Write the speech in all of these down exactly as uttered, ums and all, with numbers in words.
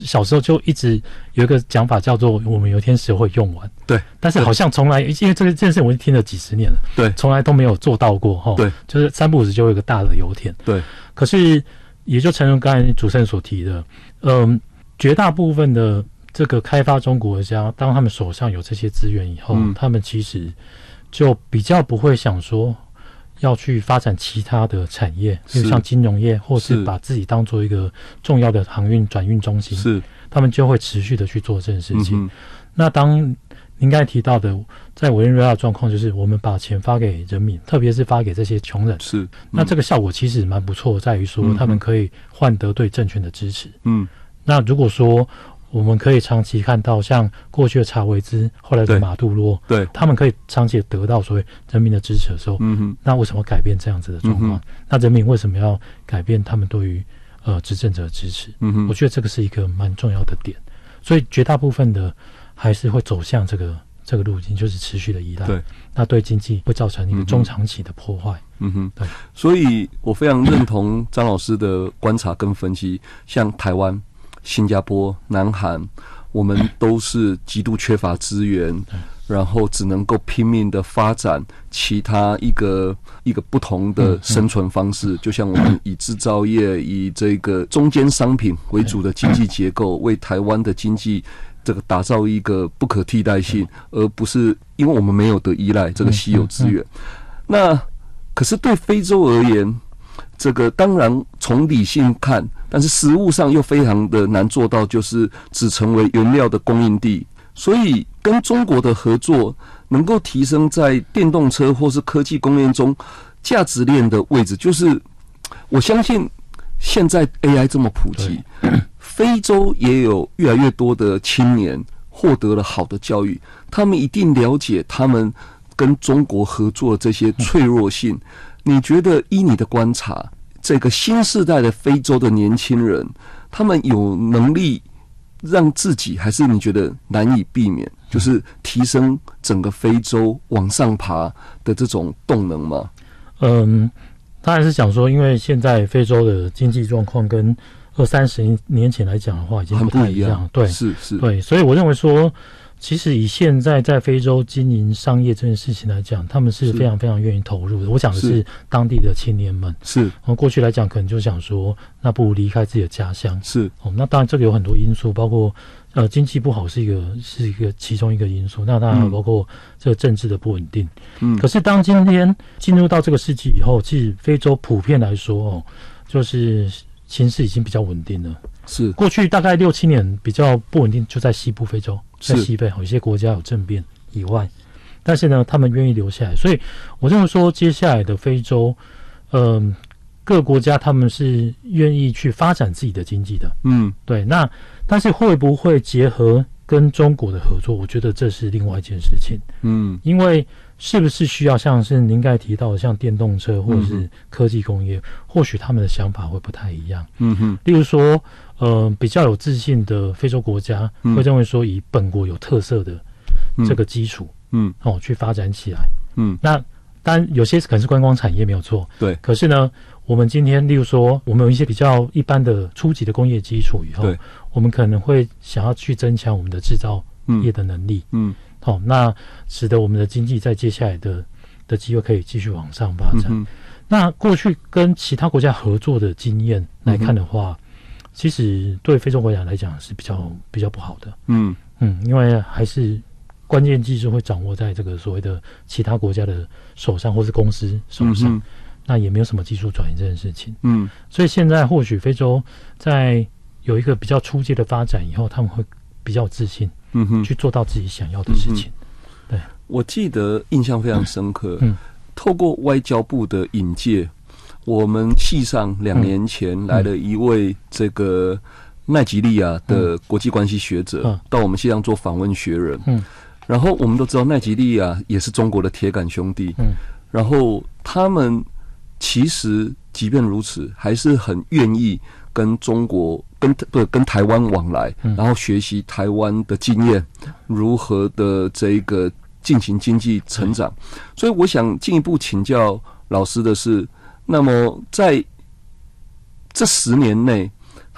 小时候就一直有一个讲法叫做我们有一天石油会用完， 对， 但是好像从来因为这个这件事我已经听了几十年了， 对， 从来都没有做到过哈，对，就是三不五时就有一个大的油田， 对， 可是也就诚如刚才主持人所提的，嗯，绝大部分的这个开发中国家，当他们手上有这些资源以后，嗯、他们其实就比较不会想说要去发展其他的产业，比如像金融业，或是把自己当做一个重要的航运转运中心，是他们就会持续的去做这件事情。嗯、那当您刚才提到的，在委内瑞拉的状况，就是我们把钱发给人民，特别是发给这些穷人，是、嗯、那这个效果其实蛮不错，在于说他们可以换得对政权的支持。嗯，那如果说我们可以长期看到像过去的查韦兹，后来的马杜罗，对，他们可以长期得到所谓人民的支持的时候，嗯哼，那为什么改变这样子的状况？嗯、那人民为什么要改变他们对于呃执政者的支持？嗯哼，我觉得这个是一个蛮重要的点。所以绝大部分的还是会走向这个这个路径，就是持续的依赖。对，那对经济会造成一个中长期的破坏。 嗯哼，对。所以我非常认同张老师的观察跟分析，像台湾、新加坡、南韩，我们都是极度缺乏资源，然后只能够拼命的发展其他一个一个不同的生存方式，就像我们以制造业、以这个中间商品为主的经济结构，为台湾的经济这个打造一个不可替代性，而不是因为我们没有得依赖这个稀有资源。那可是对非洲而言，这个当然从理性看，但是实务上又非常的难做到，就是只成为原料的供应地。所以跟中国的合作能够提升在电动车或是科技供应中价值链的位置，就是我相信现在 A I 这么普及，非洲也有越来越多的青年获得了好的教育，他们一定了解他们跟中国合作的这些脆弱性。你觉得依你的观察，这个新世代的非洲的年轻人，他们有能力让自己，还是你觉得难以避免，就是提升整个非洲往上爬的这种动能吗？ 嗯，当然是讲说，因为现在非洲的经济状况跟二三十年前来讲的话，已经不太一样。 很不一样， 对， 是是， 对，所以我认为说，其实以现在在非洲经营商业这件事情来讲，他们是非常非常愿意投入的。我讲的是当地的青年们，是。然后过去来讲，可能就想说，那不如离开自己的家乡，是。哦，那当然这个有很多因素，包括呃经济不好是一个是一个其中一个因素，那当然还包括这个政治的不稳定。嗯。可是当今天进入到这个世纪以后，其实非洲普遍来说哦，就是情势已经比较稳定了。是。过去大概六七年比较不稳定，就在西部非洲。在西北有些国家有政变以外，但是呢，他们愿意留下来，所以我认为说，接下来的非洲，嗯、呃，各国家他们是愿意去发展自己的经济的，嗯，对。那但是会不会结合跟中国的合作？我觉得这是另外一件事情，嗯，因为是不是需要像是您刚才提到的，像电动车或者是科技工业，嗯、或许他们的想法会不太一样，嗯哼，例如说。呃，比较有自信的非洲国家会认为说，以本国有特色的这个基础，嗯，哦，去发展起来，嗯，那当然有些可能是观光产业没有错，对。可是呢，我们今天，例如说，我们有一些比较一般的初级的工业基础以后，我们可能会想要去增强我们的制造业的能力，嗯，好、哦，那使得我们的经济在接下来的的机会可以继续往上发展。嗯、那过去跟其他国家合作的经验来看的话。嗯其实对非洲国家来讲是比较比较不好的，嗯嗯，因为还是关键技术会掌握在这个所谓的其他国家的手上，或是公司手上，嗯、那也没有什么技术转移这件事情，嗯，所以现在或许非洲在有一个比较初阶的发展以后，他们会比较有自信，嗯哼，去做到自己想要的事情。嗯、对， 我记得印象非常深刻，嗯，透过外交部的引介。我们系上两年前来了一位这个奈及利亚的国际关系学者，到我们系上做访问学人。嗯，然后我们都知道奈及利亚也是中国的铁杆兄弟。嗯，然后他们其实即便如此，还是很愿意跟中国跟不跟台湾往来，然后学习台湾的经验，如何的这个进行经济成长。所以我想进一步请教老师的是。那么在这十年内，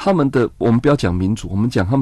他们的我们不要讲民主，我们讲他们